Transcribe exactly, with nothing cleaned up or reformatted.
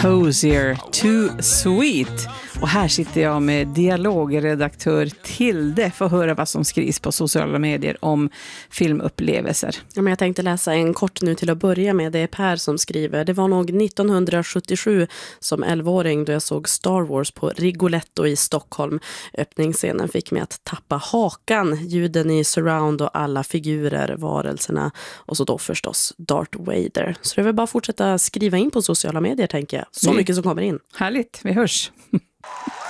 Hosier, Too Sweet. Och här sitter jag med dialogredaktör Tilde för att höra vad som skrivs på sociala medier om filmupplevelser. Ja, men jag tänkte läsa en kort nu till att börja med. Det är Per som skriver. Det var nog nittonhundrasjuttiosju som elvaåring då jag såg Star Wars på Rigoletto i Stockholm. Öppningsscenen fick mig att tappa hakan. Ljuden i surround och alla figurer, varelserna och så då förstås Darth Vader. Så det vill bara fortsätta skriva in på sociala medier, tänker jag. Så mycket som kommer in. Härligt, vi hörs.